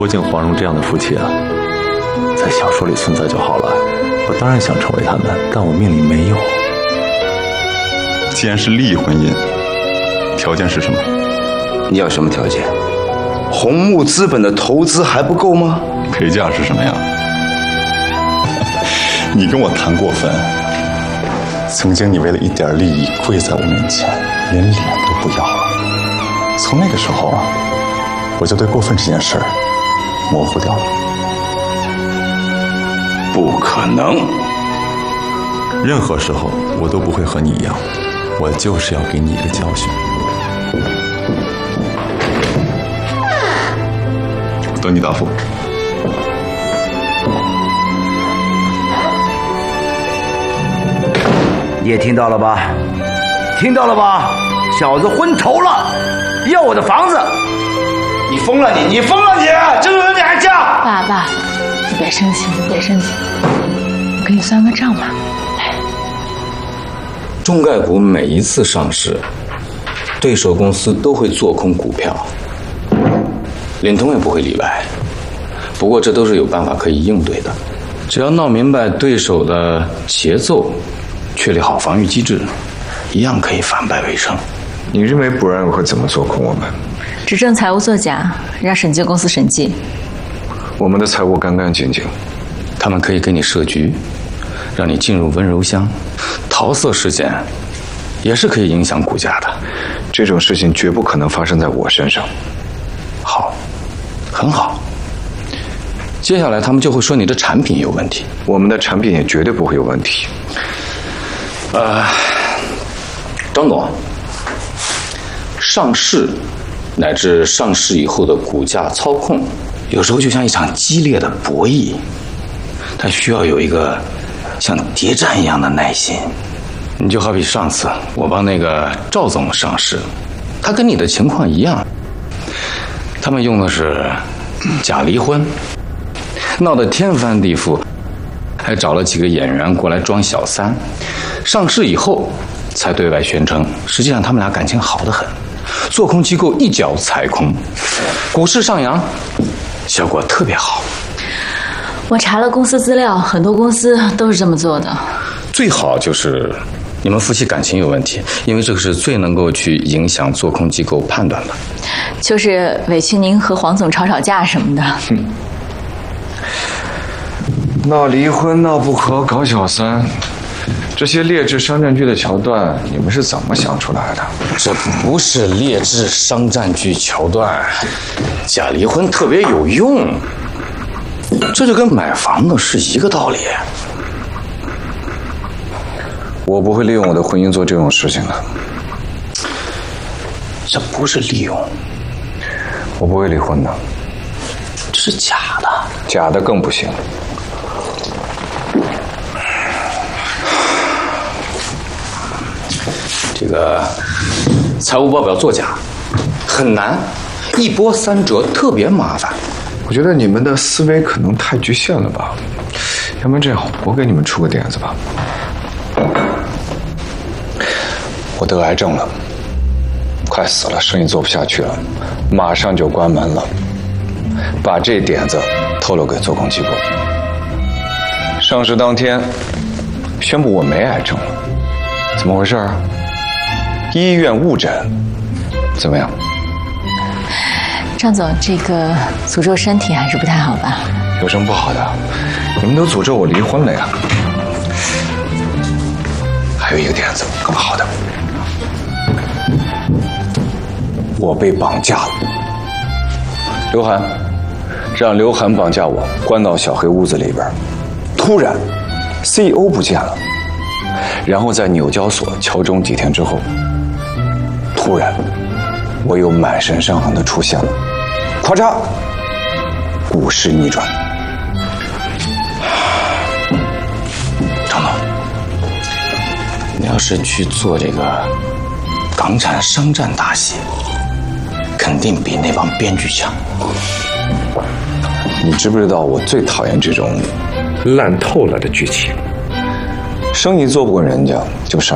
郭靖、黄蓉这样的夫妻啊，在小说里存在就好了。我当然想成为他们，但我命里没有。 既然是利益婚姻，条件是什么？ 你要什么条件？红木资本的投资还不够吗？ 陪嫁是什么呀？你跟我谈过分。曾经你为了一点利益跪在我面前，连脸都不要了。从那个时候啊，我就对过分这件事儿模糊掉了。 不可能！ 任何时候我都不会和你一样，我就是要给你一个教训。 等你答复。 你也听到了吧？听到了吧？小子昏头了，要我的房子！你疯了你！你疯了你！这种人你还嫁？ 爸，你别生气，你别生气，我给你算个账吧。来， 中概股每一次上市，对手公司都会做空股票，领通也不会例外。不过这都是有办法可以应对的，只要闹明白对手的节奏，确立好防御机制，一样可以反败为胜。 你认为不然会怎么做空我们？ 指证财务作假，让审计公司审计。 我们的财务干干净净， 他们可以给你设局，让你进入温柔乡。桃色事件也是可以影响股价的。 这种事情绝不可能发生在我身上。 好，很好。接下来他们就会说你的产品有问题， 我们的产品也绝对不会有问题。 张总，上市乃至上市以后的股价操控，有时候就像一场激烈的博弈，它需要有一个像谍战一样的耐心。你就好比上次我帮那个赵总上市，他跟你的情况一样，他们用的是假离婚，闹得天翻地覆，还找了几个演员过来装小三，上市以后才对外宣称，实际上他们俩感情好得很，做空机构一脚踩空，股市上扬，效果特别好。 我查了公司资料，很多公司都是这么做的。 最好就是你们夫妻感情有问题，因为这个是最能够去影响做空机构判断的。 就是委屈您和黄总吵架什么的。 闹离婚、闹不和、搞小三，这些劣质商战剧的桥段，你们是怎么想出来的？ 这不是劣质商战剧桥段，假离婚特别有用，这就跟买房子是一个道理。 我不会利用我的婚姻做这种事情的。 这不是利用， 我不会离婚的。 这是假的。 假的更不行。 这个财务报表作假很难，一波三折，特别麻烦。 我觉得你们的思维可能太局限了吧？要不然这样，我给你们出个点子吧。我得癌症了，快死了，生意做不下去了，马上就关门了。把这点子透露给做空机构，上市当天宣布我没癌症了，怎么回事啊？医院误诊，怎么样？ 张总，这个诅咒身体还是不太好吧？ 有什么不好的？你们都诅咒我离婚了呀。还有一个点子更好的，我被绑架了。刘涵，让刘涵绑架我，关到小黑屋子里边。突然 CEO 不见了，然后在纽交所敲钟几天之后，突然我又满身伤痕的出现了，咔嚓，股市逆转。 张总，你要是去做这个港产商战大戏，肯定比那帮编剧强。 你知不知道我最讨厌这种烂透了的剧情？生意做不过人家就杀